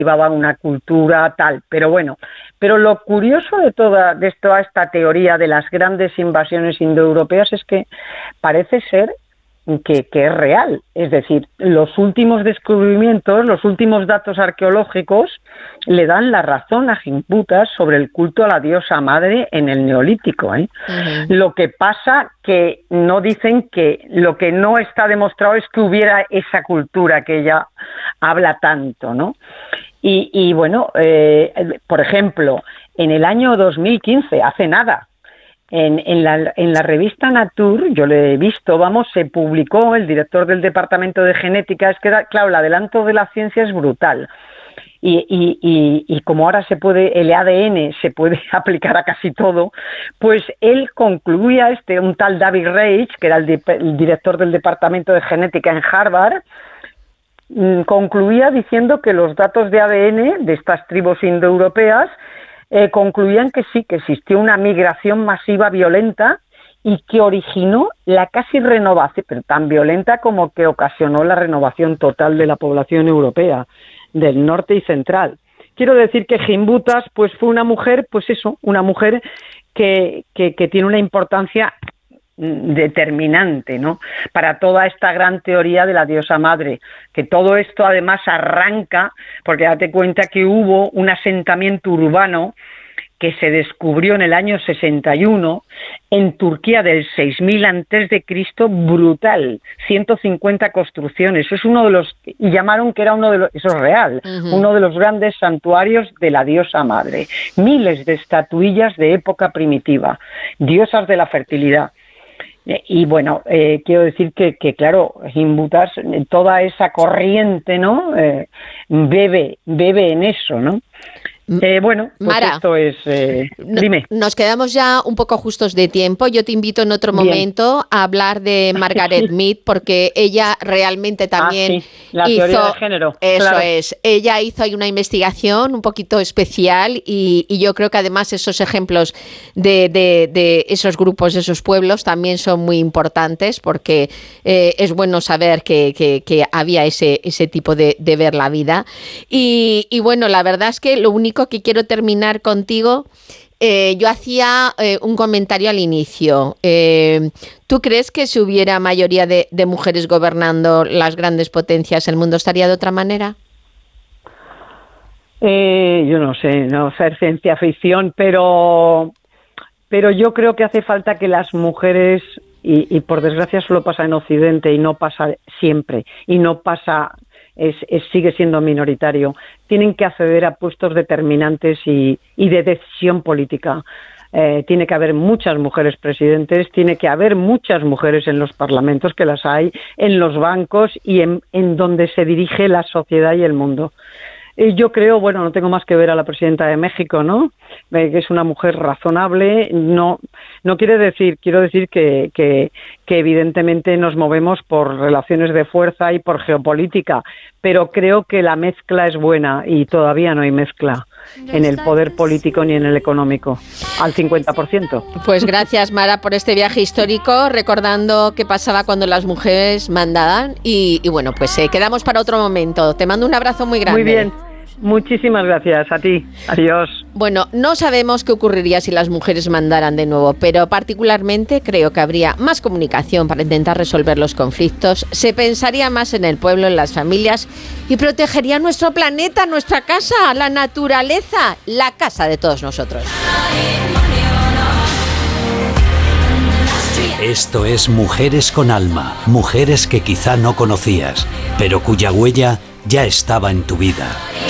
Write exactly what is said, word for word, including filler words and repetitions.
llevaba una cultura tal, pero bueno, pero lo curioso de toda, de toda esta teoría de las grandes invasiones indoeuropeas es que parece ser que, que es real, es decir, los últimos descubrimientos, los últimos datos arqueológicos le dan la razón a Gimbutas sobre el culto a la diosa madre en el Neolítico, ¿eh? Uh-huh. Lo que pasa que no dicen que lo que no está demostrado es que hubiera esa cultura que ella habla tanto, ¿no? Y, y bueno, eh, por ejemplo, en el año dos mil quince, hace nada, En, en, la, en la revista Nature, yo lo he visto, vamos, se publicó, el director del departamento de genética, es que, claro, el adelanto de la ciencia es brutal. Y, y, y, y como ahora se puede, el A D N se puede aplicar a casi todo, pues él concluía, este, un tal David Reich, que era el, di, el director del departamento de genética en Harvard, mmm, concluía diciendo que los datos de A D N de estas tribus indoeuropeas Eh, concluían que sí, que existió una migración masiva violenta y que originó la casi renovación, pero tan violenta como que ocasionó la renovación total de la población europea, del norte y central. Quiero decir que Gimbutas pues fue una mujer, pues eso, una mujer que, que, que tiene una importancia determinante, ¿no?, para toda esta gran teoría de la diosa madre, que todo esto además arranca, porque date cuenta que hubo un asentamiento urbano que se descubrió en el año sesenta y uno en Turquía del seis mil antes de Cristo, brutal, ciento cincuenta construcciones, eso es uno de los, y llamaron que era uno de los, eso es real, uh-huh. uno de los grandes santuarios de la diosa madre, miles de estatuillas de época primitiva, diosas de la fertilidad. Y bueno, eh, quiero decir que, que claro, Gimbutas, toda esa corriente, ¿no?, eh, bebe, bebe en eso, ¿no? Eh, bueno, pues Mara, esto es... Eh, dime. Nos quedamos ya un poco justos de tiempo. Yo te invito en otro Bien. momento a hablar de Margaret Mead, porque ella realmente también ah, sí. La hizo... teoría de género. Eso claro. es. Ella hizo ahí una investigación un poquito especial y, y yo creo que además esos ejemplos de, de, de esos grupos, de esos pueblos también son muy importantes, porque eh, es bueno saber que, que, que había ese, ese tipo de, de ver la vida. Y, y bueno, la verdad es que lo único que quiero terminar contigo, eh, yo hacía eh, un comentario al inicio. Eh, ¿Tú crees que si hubiera mayoría de, de mujeres gobernando las grandes potencias, el mundo estaría de otra manera? Eh, yo no sé, no ser ciencia ficción, pero, pero yo creo que hace falta que las mujeres, y, y por desgracia solo pasa en Occidente y no pasa siempre, y no pasa... Es, es, sigue siendo minoritario, tienen que acceder a puestos determinantes y, y de decisión política. Eh, tiene que haber muchas mujeres presidentes, tiene que haber muchas mujeres en los parlamentos, que las hay, en los bancos y en, en donde se dirige la sociedad y el mundo. Y yo creo, bueno, no tengo más que ver a la presidenta de México, ¿no?, eh, que es una mujer razonable. No, no quiere decir, quiero decir que, que, que evidentemente nos movemos por relaciones de fuerza y por geopolítica, pero creo que la mezcla es buena y todavía no hay mezcla en el poder político ni en el económico, al cincuenta por ciento. Pues gracias, Mara, por este viaje histórico, recordando qué pasaba cuando las mujeres mandaban y, y bueno, pues eh, quedamos para otro momento. Te mando un abrazo muy grande. Muy bien. Muchísimas gracias a ti. Adiós. Bueno, no sabemos qué ocurriría si las mujeres mandaran de nuevo, pero particularmente creo que habría más comunicación para intentar resolver los conflictos, se pensaría más en el pueblo, en las familias y protegería nuestro planeta, nuestra casa, la naturaleza, la casa de todos nosotros. Esto es Mujeres con Alma, mujeres que quizá no conocías, pero cuya huella ya estaba en tu vida.